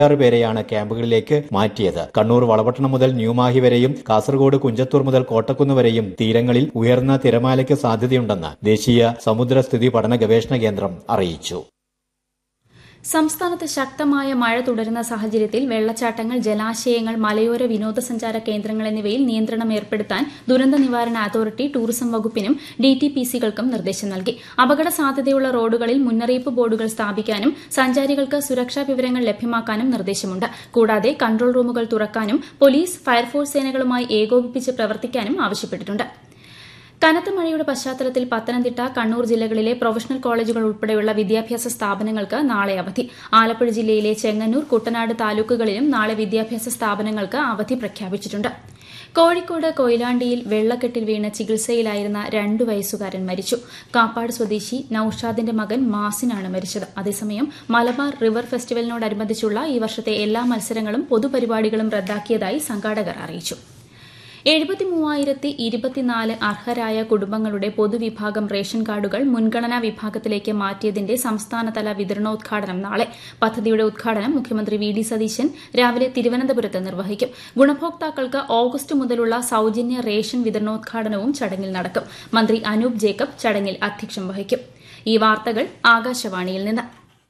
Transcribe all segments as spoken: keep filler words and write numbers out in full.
ആറ് പേരെയാണ് ക്യാമ്പുകളിലേക്ക് മാറ്റിയത്. കണ്ണൂർ വളപട്ടണം മുതൽ ന്യൂമാഹി വരെയും കാസർഗോഡ് കുഞ്ചത്തൂർ മുതൽ കോട്ടക്കുന്ന് വരെയും തീരങ്ങളിൽ ഉയർന്ന തിരമാലയ്ക്ക് സാധ്യതയുണ്ടെന്ന് ദേശീയ സമുദ്രസ്ഥിതി പഠന ഗവേഷണ കേന്ദ്രം അറിയിച്ചു. സംസ്ഥാനത്ത് ശക്തമായ മഴ തുടരുന്ന സാഹചര്യത്തിൽ വെള്ളച്ചാട്ടങ്ങൾ, ജലാശയങ്ങൾ, മലയോര വിനോദസഞ്ചാര കേന്ദ്രങ്ങൾ എന്നിവയിൽ നിയന്ത്രണം ഏർപ്പെടുത്താൻ ദുരന്ത നിവാരണ authority tourism വകുപ്പിനും D T P സികൾക്കും നിർദ്ദേശം നൽകി. അപകട സാധ്യതയുള്ള റോഡുകളിൽ മുന്നറിയിപ്പ് ബോർഡുകൾ സ്ഥാപിക്കാനും സഞ്ചാരികൾക്ക് സുരക്ഷാ വിവരങ്ങൾ ലഭ്യമാക്കാനും നിർദ്ദേശമുണ്ട്. കൂടാതെ കൺട്രോൾ റൂമുകൾ തുറക്കാനും പോലീസ്, ഫയർഫോഴ്സ് സേനകളുമായി ഏകോപിപ്പിച്ച് പ്രവർത്തിക്കാനും ആവശ്യപ്പെട്ടിട്ടുണ്ട്. കനത്ത മഴയുടെ പശ്ചാത്തലത്തിൽ പത്തനംതിട്ട, കണ്ണൂർ ജില്ലകളിലെ പ്രൊഫഷണൽ കോളേജുകൾ ഉൾപ്പെടെയുള്ള വിദ്യാഭ്യാസ സ്ഥാപനങ്ങൾക്ക് നാളെ അവധി. ആലപ്പുഴ ജില്ലയിലെ ചെങ്ങന്നൂർ, കുട്ടനാട് താലൂക്കുകളിലും നാളെ വിദ്യാഭ്യാസ സ്ഥാപനങ്ങൾക്ക് അവധി പ്രഖ്യാപിച്ചിട്ടുണ്ട്. കോഴിക്കോട് കൊയിലാണ്ടിയിൽ വെള്ളക്കെട്ടിൽ വീണ് ചികിത്സയിലായിരുന്ന രണ്ടു വയസ്സുകാരൻ മരിച്ചു. കാപ്പാട് സ്വദേശി നൌഷാദിന്റെ മകൻ മാസിനാണ് മരിച്ചത്. അതേസമയം മലബാർ റിവർ ഫെസ്റ്റിവലിനോടനുബന്ധിച്ചുള്ള ഈ വർഷത്തെ എല്ലാ മത്സരങ്ങളും പൊതുപരിപാടികളും റദ്ദാക്കിയതായി സംഘാടകർ അറിയിച്ചു. എഴുപത്തി മൂവായിരത്തി ഇരുപത്തിനാല് അർഹരായ കുടുംബങ്ങളുടെ പൊതുവിഭാഗം റേഷൻ കാർഡുകൾ മുൻഗണനാ വിഭാഗത്തിലേക്ക് മാറ്റിയതിന്റെ സംസ്ഥാനതല വിതരണോദ്ഘാടനം നാളെ. പദ്ധതിയുടെ ഉദ്ഘാടനം മുഖ്യമന്ത്രി വി ഡി സതീശൻ രാവിലെ തിരുവനന്തപുരത്ത് നിർവഹിക്കും. ഗുണഭോക്താക്കൾക്ക് ഓഗസ്റ്റ് മുതലുള്ള സൌജന്യ റേഷൻ വിതരണോദ്ഘാടനവും ചടങ്ങിൽ നടക്കും. മന്ത്രി അനൂപ് ജേക്കബ് ചടങ്ങിൽ അധ്യക്ഷം വഹിക്കും. ഈ വാർത്തകൾ ആകാശവാണിയിൽ നിന്ന്.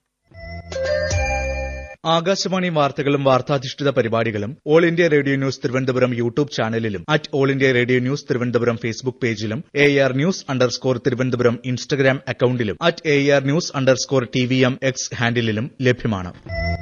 ആകാശവാണി വാർത്തകളും വാർത്താധിഷ്ഠിത പരിപാടികളും all India radio news Thiruvananthapuram YouTube ചാനലിലും at all India radio news Thiruvananthapuram Facebook പേജിലും A R news underscore Thiruvananthapuram Instagram അക്കൌണ്ടിലും at A R news underscore T V M X ഹാൻഡിലും ലഭ്യമാണ്.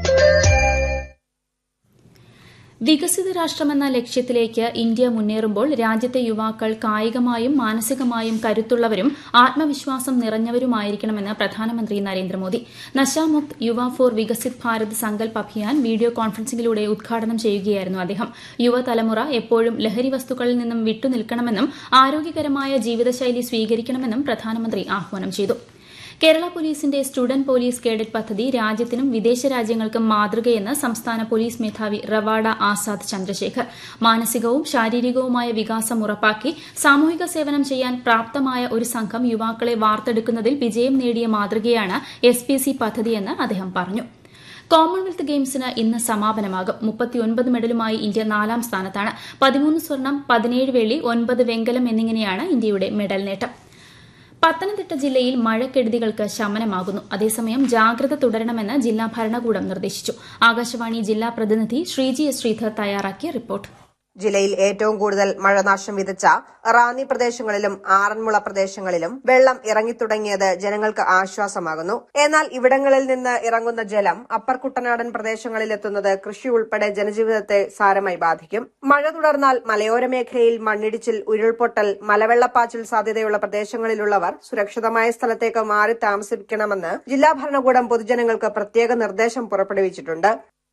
വികസിത രാഷ്ട്രമെന്ന ലക്ഷ്യത്തിലേക്ക് ഇന്ത്യ മുന്നേറുമ്പോൾ രാജ്യത്തെ യുവാക്കൾ കായികമായും മാനസികമായും കരുത്തുള്ളവരും ആത്മവിശ്വാസം നിറഞ്ഞവരുമായിരിക്കണമെന്ന് പ്രധാനമന്ത്രി നരേന്ദ്രമോദി. നശാമുക്ത് യുവ ഫോർ വികസിത് ഭാരത് സങ്കൽപ് അഭിയാൻ വീഡിയോ കോൺഫറൻസിംഗിലൂടെ ഉദ്ഘാടനം ചെയ്യുകയായിരുന്നു അദ്ദേഹം. യുവതലമുറ എപ്പോഴും ലഹരി വസ്തുക്കളിൽ നിന്നും വിട്ടുനിൽക്കണമെന്നും ആരോഗ്യകരമായ ജീവിതശൈലി സ്വീകരിക്കണമെന്നും പ്രധാനമന്ത്രി ആഹ്വാനം ചെയ്തു. കേരള പോലീസിന്റെ സ്റ്റുഡന്റ് പോലീസ് കേഡറ്റ് പദ്ധതി രാജ്യത്തിനും വിദേശ രാജ്യങ്ങൾക്കും മാതൃകയെന്ന് സംസ്ഥാന പോലീസ് മേധാവി റവാഡ ആസാദ് ചന്ദ്രശേഖർ. മാനസികവും ശാരീരികവുമായ വികാസം ഉറപ്പാക്കി സാമൂഹിക സേവനം ചെയ്യാൻ പ്രാപ്തമായ ഒരു സംഘം യുവാക്കളെ വാർത്തെടുക്കുന്നതിൽ വിജയം നേടിയ മാതൃകയാണ് എസ് പി സി പദ്ധതിയെന്ന് അദ്ദേഹം പറഞ്ഞു. കോമൺവെൽത്ത് ഗെയിംസിന് ഇന്ന് സമാപനമാകും. മുപ്പത്തിയൊൻപത് മെഡലുമായി ഇന്ത്യ നാലാം സ്ഥാനത്താണ്. പതിമൂന്ന് സ്വർണം, പതിനേഴ് വെള്ളി, ഒൻപത് വെങ്കലം എന്നിങ്ങനെയാണ് ഇന്ത്യയുടെ മെഡൽ നേട്ടം. പത്തനംതിട്ട ജില്ലയിൽ മഴക്കെടുതികൾക്ക് ശമനമാകുന്നു. അതേസമയം ജാഗ്രത തുടരണമെന്ന് ജില്ലാ ഭരണകൂടം നിർദ്ദേശിച്ചു. ആകാശവാണി ജില്ലാ പ്രതിനിധി ശ്രീജി എസ് ശ്രീധർ തയ്യാറാക്കിയ റിപ്പോർട്ട്. ജില്ലയിൽ ഏറ്റവും കൂടുതൽ മഴനാശം വിതച്ച റാന്നി പ്രദേശങ്ങളിലും ആറന്മുള പ്രദേശങ്ങളിലും വെള്ളം ഇറങ്ങിത്തുടങ്ങിയത് ജനങ്ങൾക്ക് ആശ്വാസമാകുന്നു. എന്നാൽ ഇവിടങ്ങളിൽ നിന്ന് ഇറങ്ങുന്ന ജലം അപ്പർ കുട്ടനാടൻ പ്രദേശങ്ങളിലെത്തുന്നത് കൃഷി ഉൾപ്പെടെ ജനജീവിതത്തെ സാരമായി ബാധിക്കും. മഴ തുടർന്നാൽ മലയോര മേഖലയിൽ മണ്ണിടിച്ചിൽ, ഉരുൾപൊട്ടൽ, മലവെള്ളപ്പാച്ചിൽ സാധ്യതയുള്ള പ്രദേശങ്ങളിലുള്ളവർ സുരക്ഷിതമായ സ്ഥലത്തേക്ക് മാറി താമസിക്കണമെന്ന് ജില്ലാ ഭരണകൂടം പൊതുജനങ്ങൾക്ക് പ്രത്യേക നിർദ്ദേശം പുറപ്പെടുവിച്ചിട്ടുണ്ട്.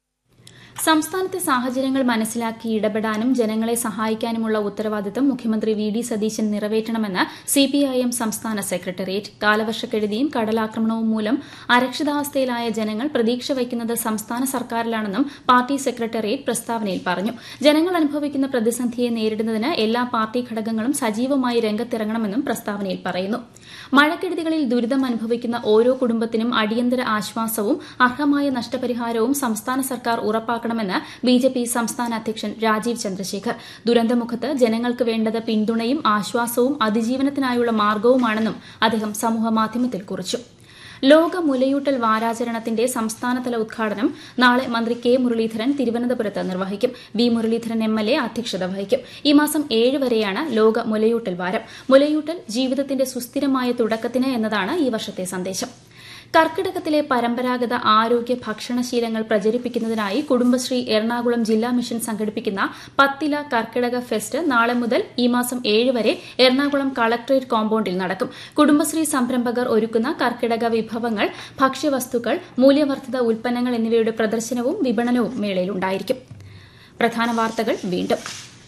സംസ്ഥാനത്തെ സാഹചര്യങ്ങൾ മനസ്സിലാക്കി ഇടപെടാനും ജനങ്ങളെ സഹായിക്കാനുമുള്ള ഉത്തരവാദിത്തം മുഖ്യമന്ത്രി വി ഡി സതീശൻ നിറവേറ്റണമെന്ന് സിപിഐഎം സംസ്ഥാന സെക്രട്ടേറിയറ്റ്. കാലവർഷക്കെടുതിയും കടലാക്രമണവും മൂലം അരക്ഷിതാവസ്ഥയിലായ ജനങ്ങൾ പ്രതീക്ഷ വയ്ക്കുന്നത് സംസ്ഥാന സർക്കാരിലാണെന്നും പാർട്ടി സെക്രട്ടേറിയറ്റ് പ്രസ്താവനയിൽ പറഞ്ഞു. ജനങ്ങൾ അനുഭവിക്കുന്ന പ്രതിസന്ധിയെ നേരിടുന്നതിന് എല്ലാ പാർട്ടി ഘടകങ്ങളും സജീവമായി രംഗത്തിറങ്ങണമെന്നും പ്രസ്താവനയിൽ പറയുന്നു. മഴക്കെടുതികളിൽ ദുരിതം അനുഭവിക്കുന്ന ഓരോ കുടുംബത്തിനും അടിയന്തര ആശ്വാസവും അർഹമായ നഷ്ടപരിഹാരവും സംസ്ഥാന സർക്കാർ ഉറപ്പാക്കണമെന്ന് ബിജെപി സംസ്ഥാന അധ്യക്ഷൻ രാജീവ് ചന്ദ്രശേഖർ. ദുരന്തമുഖത്ത് ജനങ്ങൾക്ക് വേണ്ടത് പിന്തുണയും ആശ്വാസവും അതിജീവനത്തിനായുള്ള മാർഗവുമാണെന്നും അദ്ദേഹം സമൂഹമാധ്യമത്തിൽ കുറിച്ചു. ലോക മുലയൂട്ടൽ വാരാചരണത്തിന്റെ സംസ്ഥാനതല ഉദ്ഘാടനം നാളെ മന്ത്രി കെ മുരളീധരൻ തിരുവനന്തപുരത്ത് നിർവഹിക്കും. V Muraleedharan M L A അധ്യക്ഷത വഹിക്കും. ഈ മാസം ഏഴ് വരെയാണ് ലോക മുലയൂട്ടൽ വാരം. മുലയൂട്ടൽ ജീവിതത്തിന്റെ സുസ്ഥിരമായ തുടക്കത്തിന് എന്നതാണ് ഈ വർഷത്തെ സന്ദേശം. കർക്കിടകത്തിലെ പരമ്പരാഗത ആരോഗ്യ ഭക്ഷണശീലങ്ങൾ പ്രചരിപ്പിക്കുന്നതിനായി കുടുംബശ്രീ എറണാകുളം ജില്ലാ മിഷൻ സംഘടിപ്പിക്കുന്ന പത്തില കർക്കിടക ഫെസ്റ്റ് നാളെ മുതൽ ഈ മാസം ഏഴ് വരെ എറണാകുളം കളക്ടറേറ്റ് കോമ്പൌണ്ടിൽ നടക്കും. കുടുംബശ്രീ സംരംഭകർ ഒരുക്കുന്ന കർക്കിടക വിഭവങ്ങൾ, ഭക്ഷ്യവസ്തുക്കൾ, മൂല്യവർദ്ധിത ഉൽപ്പന്നങ്ങൾ എന്നിവയുടെ പ്രദർശനവും വിപണനവും മേളയിലുണ്ടായിരിക്കും. പ്രധാന വാർത്തകൾ വീണ്ടും.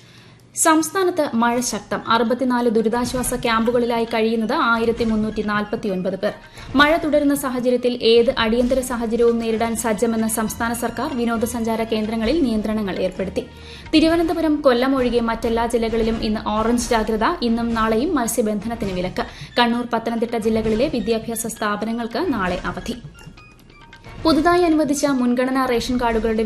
സംസ്ഥാനത്ത് മഴ ശക്തം. അറുപത്തിനാല് ദുരിതാശ്വാസ ക്യാമ്പുകളിലായി കഴിയുന്നത് ആയിരത്തി മുന്നൂറ്റി നാൽപ്പത്തിയൊൻപത് പേർ. മഴ തുടരുന്ന സാഹചര്യത്തിൽ ഏത് അടിയന്തര സാഹചര്യവും നേരിടാൻ സജ്ജമെന്ന സംസ്ഥാന സർക്കാർ. വിനോദസഞ്ചാര കേന്ദ്രങ്ങളിൽ നിയന്ത്രണങ്ങൾ ഏർപ്പെടുത്തി. തിരുവനന്തപുരം, കൊല്ലം ഒഴികെ മറ്റെല്ലാ ജില്ലകളിലും ഇന്ന് ഓറഞ്ച് ജാഗ്രത. ഇന്നും നാളെയും മത്സ്യബന്ധനത്തിന് വിലക്ക്. കണ്ണൂർ, പത്തനംതിട്ട ജില്ലകളിലെ വിദ്യാഭ്യാസ സ്ഥാപനങ്ങൾക്ക് നാളെ അവധി. പുതുതായി അനുവദിച്ച മുൻഗണനാ റേഷൻ കാർഡുകളുടെ